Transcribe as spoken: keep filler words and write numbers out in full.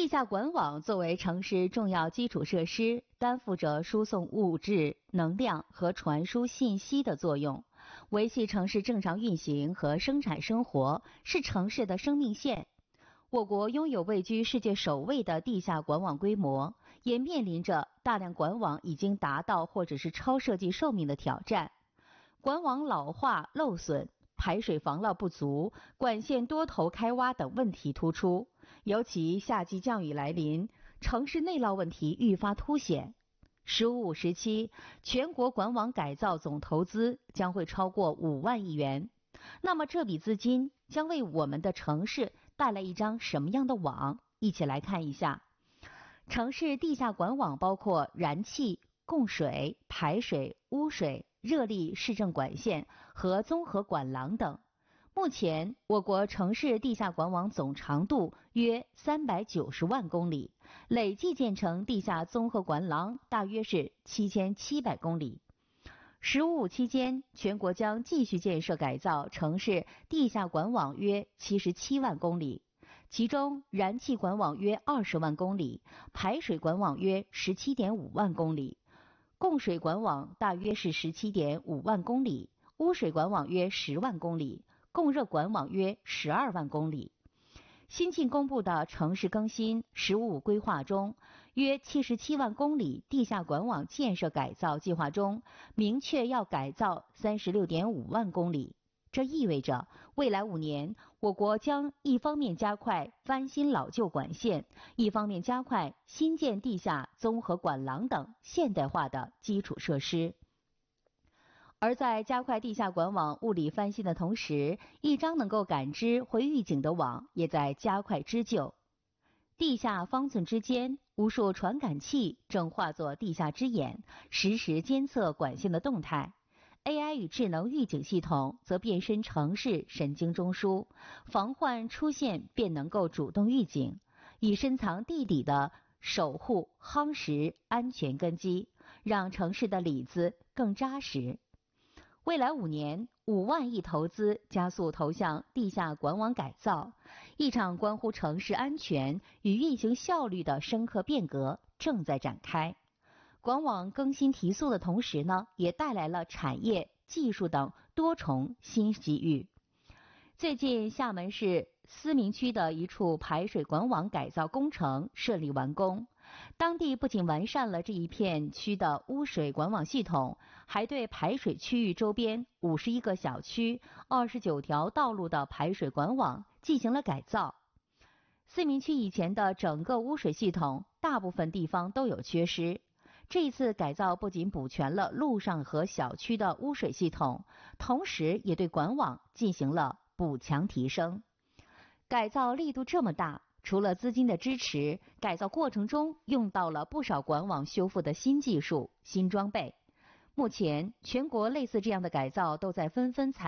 下管网作为城市重要基础设施，担负着输送物质、能量和传输信息的作用，维系城市正常运行和生产生活，是城市的生命线。我国拥有位居世界首位的地下管网规模，也面临着大量管网已经达到或者是超设计寿命的挑战。管网老化漏损、排水防涝不足、管线多头开挖等问题突出，尤其夏季降雨来临，城市内涝问题愈发凸显。十五五时期，全国管网改造总投资将会超过五万亿元。那么这笔资金将为我们的城市带来一张什么样的网？一起来看一下。城市地下管网包括燃气、供水、排水、污水、热力市政管线和综合管廊等。目前，我国城市地下管网总长度约三百九十万公里，累计建成地下综合管廊大约是七千七百公里。十五五期间，全国将继续建设改造城市地下管网约七十七万公里，其中燃气管网约二十万公里，排水管网约十七点五万公里，供水管网大约是十七点五万公里，污水管网约十万公里，供热管网约十二万公里。新近公布的城市更新十五五规划中，约七十七万公里地下管网建设改造计划中，明确要改造三十六点五万公里。这意味着未来五年，我国将一方面加快翻新老旧管线，一方面加快新建地下综合管廊等现代化的基础设施。而在加快地下管网物理翻新的同时，一张能够感知会预警的网也在加快织就。地下方寸之间，无数传感器正化作地下之眼，实时监测管线的动态。A I 与智能预警系统则变身城市神经中枢，防患出现便能够主动预警，以深藏地底的守护夯实安全根基，让城市的里子更扎实。未来五年，五万亿投资加速投向地下管网改造，一场关乎城市安全与运行效率的深刻变革正在展开。管网更新提速的同时呢，也带来了产业、技术等多重新机遇。最近，厦门市思明区的一处排水管网改造工程顺利完工。当地不仅完善了这一片区的污水管网系统，还对排水区域周边五十一个小区、二十九条道路的排水管网进行了改造。思明区以前的整个污水系统，大部分地方都有缺失。这一次改造不仅补全了路上和小区的污水系统，同时也对管网进行了补强提升。改造力度这么大，除了资金的支持，改造过程中用到了不少管网修复的新技术、新装备。目前，全国类似这样的改造都在纷纷采